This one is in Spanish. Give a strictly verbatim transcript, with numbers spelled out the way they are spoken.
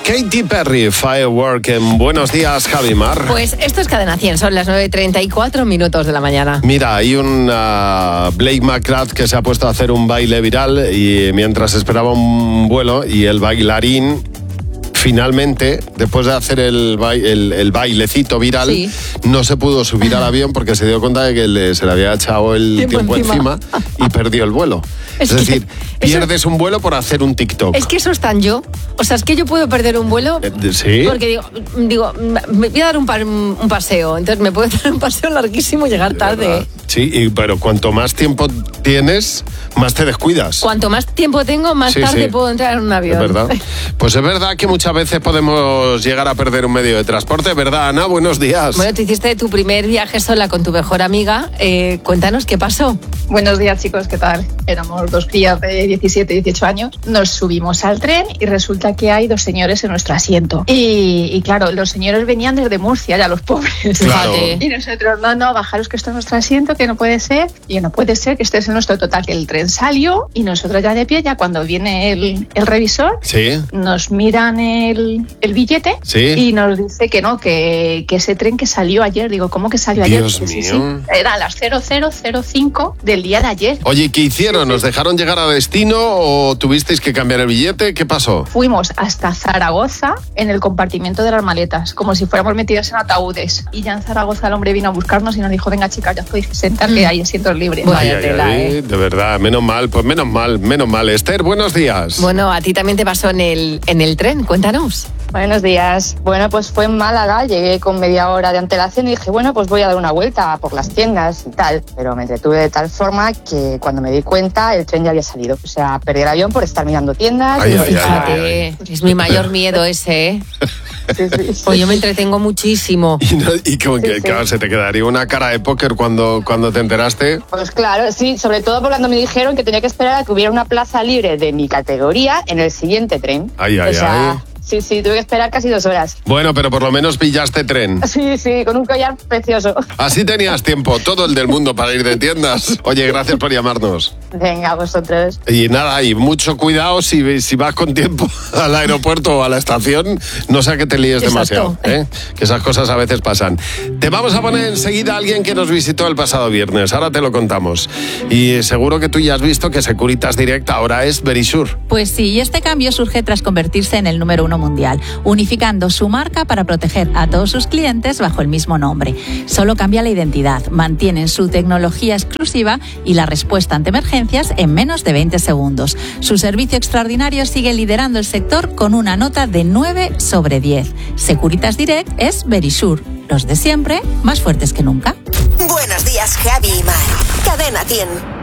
Katy Perry, Firework, en Buenos Días, Javi Mar. Pues esto es Cadena cien, son las nueve y treinta y cuatro minutos de la mañana. Mira, hay un uh, Blake McGrath que se ha puesto a hacer un baile viral y mientras esperaba un vuelo y el bailarín... Finalmente, después de hacer el, ba- el, el bailecito viral, sí. no se pudo subir al avión porque se dio cuenta de que le, se le había echado el tiempo, tiempo encima. encima y perdió el vuelo. Es, es decir, pierdes un vuelo por hacer un TikTok. Es que eso es tan yo. O sea, es que yo puedo perder un vuelo eh, ¿sí? porque digo, digo, me voy a dar un, pa- un paseo. Entonces me puedo dar un paseo larguísimo y llegar tarde. Sí, y, pero cuanto más tiempo tienes, más te descuidas. Cuanto más tiempo tengo, más sí, tarde sí. puedo entrar en un avión. Es verdad. Pues es verdad que muchas veces podemos llegar a perder un medio de transporte, ¿verdad, Ana? Buenos días. Bueno, tú hiciste tu primer viaje sola con tu mejor amiga. Eh, cuéntanos qué pasó. Buenos días, chicos, ¿qué tal? Éramos dos crías de diecisiete, dieciocho años. Nos subimos al tren y resulta que hay dos señores en nuestro asiento. Y, y claro, los señores venían desde Murcia, ya los pobres. Claro. Y nosotros, no, no, bajaros que esto es nuestro asiento, que no puede ser. Y no puede ser que este es el nuestro. Total, que el tren salió y nosotros ya de pie, ya cuando viene el, el revisor, sí. nos miran el, el billete sí. y nos dice que no, que, que ese tren que salió ayer. Digo, ¿cómo que salió ayer? Dios sí, mío. Sí, era a las cero cero cero cinco del día de ayer. Oye, ¿qué hicieron? ¿Nos dejaron llegar a destino o tuvisteis que cambiar el billete? ¿Qué pasó? Fuimos hasta Zaragoza en el compartimento de las maletas, como si fuéramos metidos en ataúdes. Y ya en Zaragoza el hombre vino a buscarnos y nos dijo, venga chicas, ya podéis sentar que hay asientos libres. Ay, ay, ay, ¿eh? De verdad, menos mal, pues menos mal, menos mal. Esther, buenos días. Bueno, a ti también te pasó en el, en el tren, cuéntanos. Buenos días. Bueno, pues fue en Málaga, llegué con media hora de antelación y dije, bueno, pues voy a dar una vuelta por las tiendas y tal. Pero me entretuve de tal forma que cuando me di cuenta el tren ya había salido. O sea, perdí el avión por estar mirando tiendas. Ay, y ay, fíjate, ay, ay. Es mi mayor miedo ese, ¿eh? Sí, sí, sí. Pues yo me entretengo muchísimo. Y, no, y como Sí, que sí. claro, se te quedaría una cara de póker cuando, cuando te enteraste. Pues claro, sí, sobre todo cuando me dijeron que tenía que esperar a que hubiera una plaza libre de mi categoría en el siguiente tren. Ay, ay, o sea, ay. Sí, sí, tuve que esperar casi dos horas. Bueno, pero por lo menos pillaste tren. Sí, sí, con un collar precioso. Así tenías tiempo, todo el del mundo para ir de tiendas. Oye, gracias por llamarnos. Venga, vosotros. Y nada, y mucho cuidado si, si vas con tiempo al aeropuerto o a la estación, no sea que te líes Exacto. demasiado, ¿eh? Que esas cosas a veces pasan. Te vamos a poner enseguida a alguien que nos visitó el pasado viernes, ahora te lo contamos. Y seguro que tú ya has visto que Securitas Direct ahora es Verisure. Pues sí, y este cambio surge tras convertirse en el número uno mundial, unificando su marca para proteger a todos sus clientes bajo el mismo nombre. Solo cambia la identidad, mantienen su tecnología exclusiva y la respuesta ante emergencias en menos de veinte segundos. Su servicio extraordinario sigue liderando el sector con una nota de nueve sobre diez. Securitas Direct es Verisure. Los de siempre, más fuertes que nunca. Buenos días, Javi y Mar. Cadena cien.